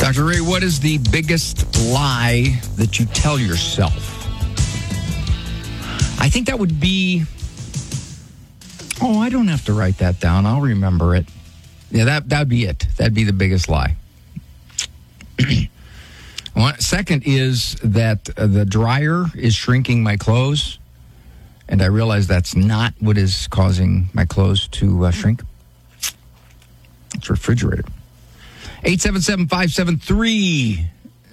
Dr. Ray, what is the biggest lie that you tell yourself? I think that would be... Oh, I don't have to write that down. I'll remember it. Yeah, that'd be it. That'd be the biggest lie. Second is that the dryer is shrinking my clothes, and I realize that's not what is causing my clothes to shrink. It's refrigerator. 877-573-7825.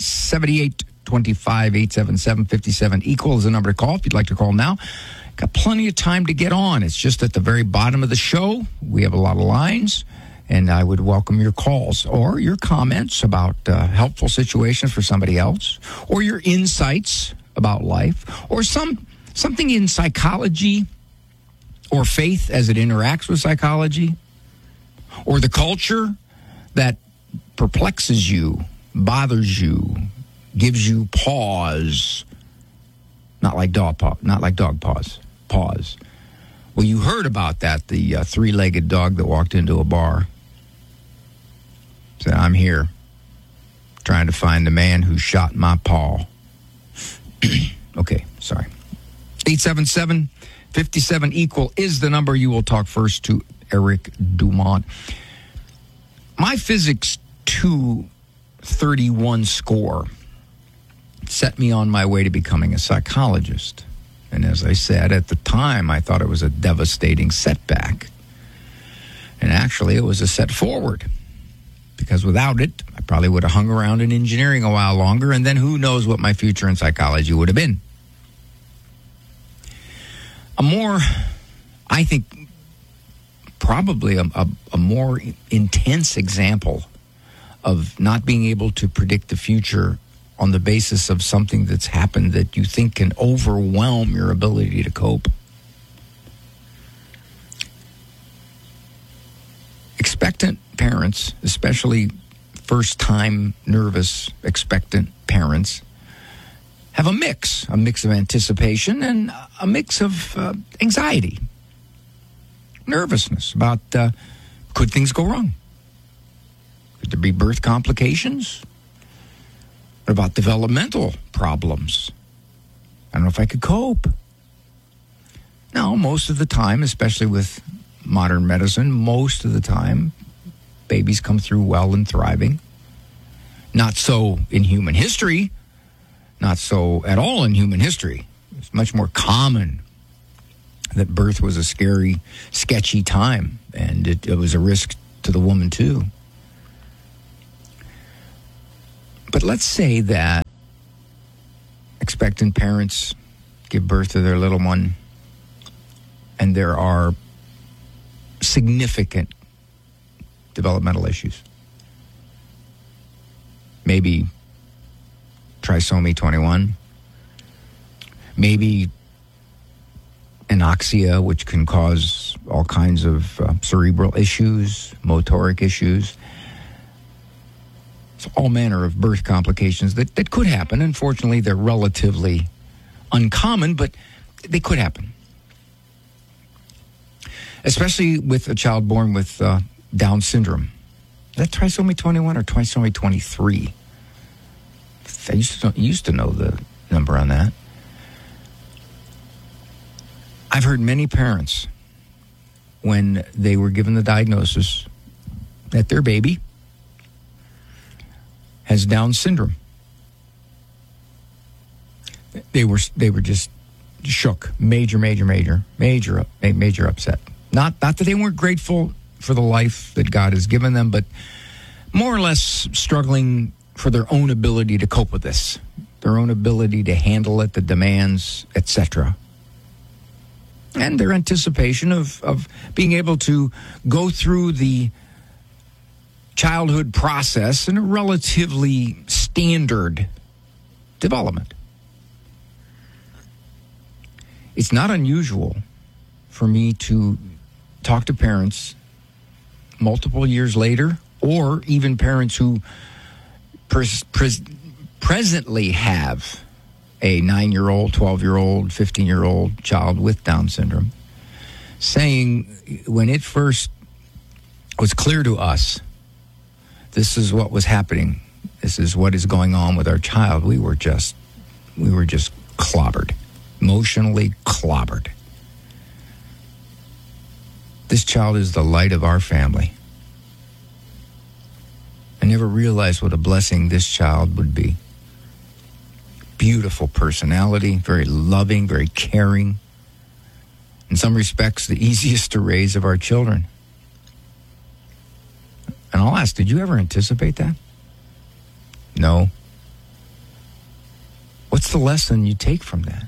877-57 is the number to call if you'd like to call now. Got plenty of time to get on. It's just at the very bottom of the show. We have a lot of lines, and I would welcome your calls or your comments about helpful situations for somebody else, or your insights about life, or something in psychology or faith as it interacts with psychology, or the culture that perplexes you, bothers you, gives you pause. Not like dog paws. Pause. Well, you heard about that, the three-legged dog that walked into a bar. Said, I'm here, trying to find the man who shot my paw. Okay, sorry. 877-57 is the number. You will talk first to Eric Dumont. My Physics 231 score set me on my way to becoming a psychologist. And as I said, at the time, I thought it was a devastating setback. And actually, it was a set forward. Because without it, I probably would have hung around in engineering a while longer, and then who knows what my future in psychology would have been. I think, probably a more intense example of not being able to predict the future on the basis of something that's happened that you think can overwhelm your ability to cope. Expectant parents, especially first-time nervous expectant parents, have a mix of anticipation and a mix of anxiety, nervousness about could things go wrong? Could there be birth complications? What about developmental problems? I don't know if I could cope. No, most of the time, especially with modern medicine, most of the time, babies come through well and thriving. Not so in human history. Not so at all in human history. It's much more common that birth was a scary, sketchy time, and it was a risk to the woman, too. But let's say that expectant parents give birth to their little one, and there are significant developmental issues. Maybe trisomy 21. Maybe anoxia, which can cause all kinds of cerebral issues, motoric issues. It's all manner of birth complications that could happen. Unfortunately, they're relatively uncommon, but they could happen. Especially with a child born with Down syndrome. Is that trisomy 21 or trisomy 23? I used to know the number on that. I've heard many parents, when they were given the diagnosis that their baby has Down syndrome, they were just shook, major upset. Not that they weren't grateful for the life that God has given them, but more or less struggling for their own ability to cope with this, their own ability to handle it, the demands, etc. And their anticipation of being able to go through the childhood process in a relatively standard development. It's not unusual for me to talk to parents multiple years later, or even parents who presently have a 9-year-old, 12-year-old, 15-year-old child with Down syndrome, saying when it first was clear to us this is what was happening, this is what is going on with our child, we were just clobbered, emotionally clobbered. This child is the light of our family. I never realized what a blessing this child would be. Beautiful personality, very loving, very caring. In some respects, the easiest to raise of our children. And I'll ask, did you ever anticipate that? No. What's the lesson you take from that?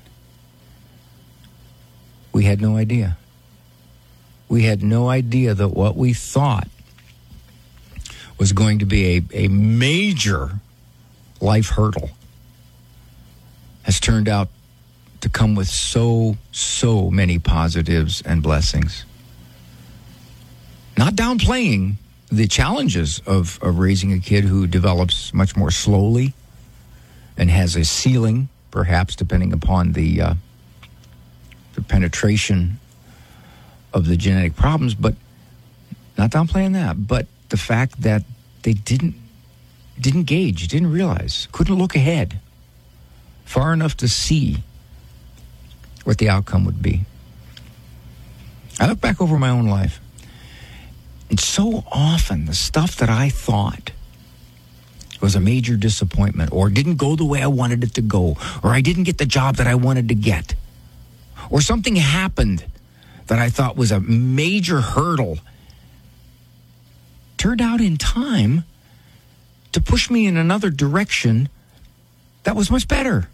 We had no idea. We had no idea that what we thought was going to be a major life hurdle has turned out to come with so many positives and blessings. Not downplaying the challenges of raising a kid who develops much more slowly and has a ceiling, perhaps, depending upon the penetration of the genetic problems, but not downplaying that. But the fact that they didn't gauge, didn't realize, couldn't look ahead far enough to see what the outcome would be. I look back over my own life, and so often the stuff that I thought was a major disappointment, or didn't go the way I wanted it to go, or I didn't get the job that I wanted to get, or something happened that I thought was a major hurdle, turned out in time to push me in another direction that was much better.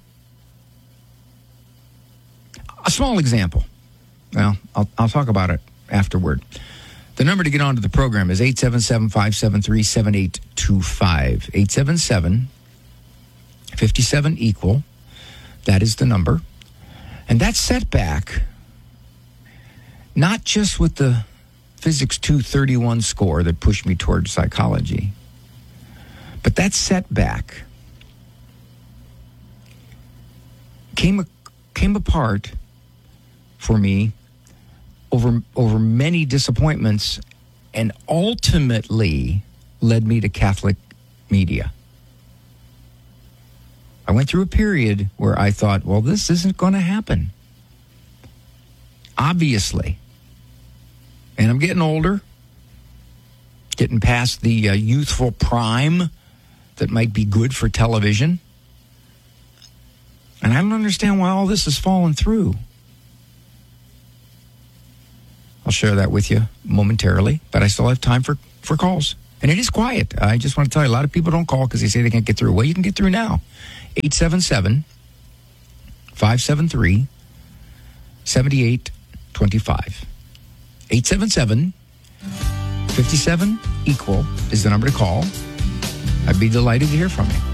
A small example. Well, I'll talk about it afterward. The number to get onto the program is 877-573-7825. 877-57-EQUAL. That is the number. And that setback, not just with the Physics 231 score that pushed me towards psychology, but that setback came apart for me over many disappointments, and ultimately led me to Catholic media. I went through a period where I thought, well, this isn't going to happen. Obviously. And I'm getting older, getting past the youthful prime that might be good for television. And I don't understand why all this has fallen through. I'll share that with you momentarily, but I still have time for calls. And it is quiet. I just want to tell you, a lot of people don't call because they say they can't get through. Well, you can get through now. 877-573-7825. 877-57-EQUAL is the number to call. I'd be delighted to hear from you.